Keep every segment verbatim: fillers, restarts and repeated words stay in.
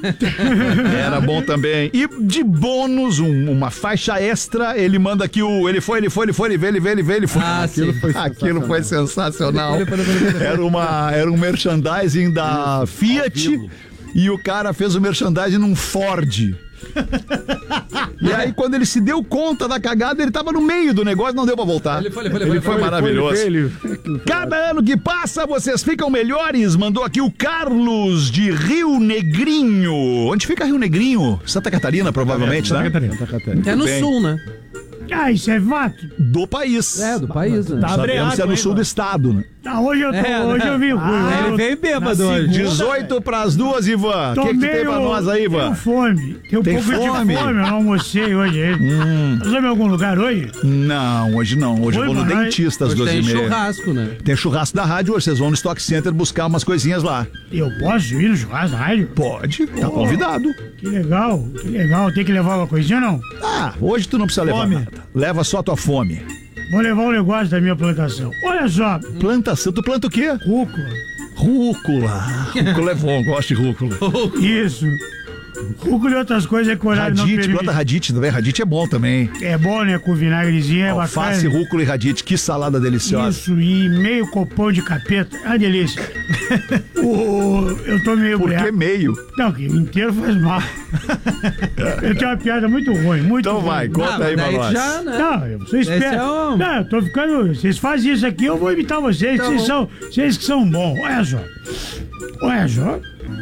Era bom também. E de bônus, um, uma faixa extra, ele manda aqui o... Ele foi, ele foi, ele foi, ele veio, ele veio, ele veio, ele foi. Ah, aquilo, sim. foi aquilo foi sensacional. Era, uma, era um merchandising da Fiat e o cara fez o merchandising num Ford. E aí, quando ele se deu conta da cagada, ele tava no meio do negócio, não deu pra voltar. Ele foi, ele foi, ele ele foi, foi, maravilhoso. Ele foi, ele... Cada ano que passa, vocês ficam melhores. Mandou aqui o Carlos de Rio Negrinho. Onde fica Rio Negrinho? Santa Catarina, provavelmente, Santa né? Catarina, Santa Catarina. É no bem. sul, né? Ah, isso é vato. Do país. É, do país, né? Tá Sabemos breaco, que é no hein, sul mano? do estado, né? Ah, hoje eu, tô, É, hoje né? eu vim. Ah, eu, ele veio bêbado na hoje. segunda, dezoito pras duas, Ivan. O que, que tu Tomei tem pra o- nós aí, Ivan? Tenho fome. Tenho um Tem pouco fome? de fome. Eu não almocei hoje. Hum. Nós vamos em algum lugar hoje? Não, hoje não. Hoje Oi, eu vou no mano, dentista às Hoje duas tem e meia. churrasco, né? Tem churrasco da rádio hoje. Vocês vão no Stock Center buscar umas coisinhas lá. Eu posso ir no churrasco da rádio? Pode, tá Oh. convidado. Que legal, que legal. Tem que levar uma coisinha ou não? Ah, hoje tu não precisa levar Fome. nada. Leva só tua fome. Vou levar um negócio da minha plantação. Olha só, Plantação, tu planta o quê? rúcula. Rúcula. Rúcula é bom, gosto de rúcula. Isso. Rúcula e outras coisas que o horário não Radite, permite. planta radite também. Radite é bom também. É bom, né? Com vinagrezinho, é Alface, bacana. rúcula e radite. Que salada deliciosa. Isso, e meio copão de capeta. É uma delícia. O- eu tô meio Por que breaco. meio? Não, que o inteiro faz mal. Eu tenho uma piada muito ruim, muito Então ruim. vai, conta aí pra daí nós. já, né? Não, eu sou esperto. Esse é o- Não, eu tô ficando. Vocês fazem isso aqui, eu vou imitar vocês. Tá vocês, bom. são, vocês que são bons. Olha só. Olha só.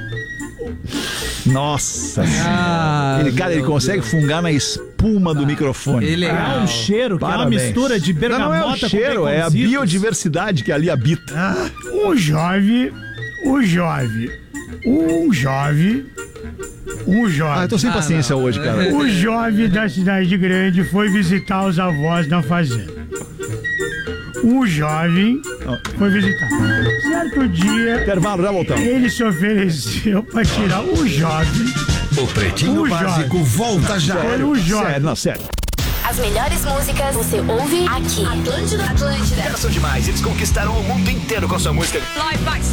Nossa. Ah, ele, cara, ele meu consegue Deus. fungar na espuma do microfone. Ele é É um cheiro, que é uma Parabéns. mistura de Não, bergamota não é o cheiro, com é a baconzitos. biodiversidade que ali habita. Um jovem. Um jovem. Um jovem. Um jovem. Ah, eu tô sem Ah, paciência não. hoje, cara. O jovem da cidade grande foi visitar os avós na fazenda. Um jovem foi visitar. Certo dia, Intervalo, já voltamos. ele se ofereceu para tirar o jovem. O Pretinho O Básico jovem. volta já. Foi o jovem. Sério, não, sério. As melhores músicas você ouve aqui. Atlântida, Atlântida. São demais, eles conquistaram o mundo inteiro com sua música. Live by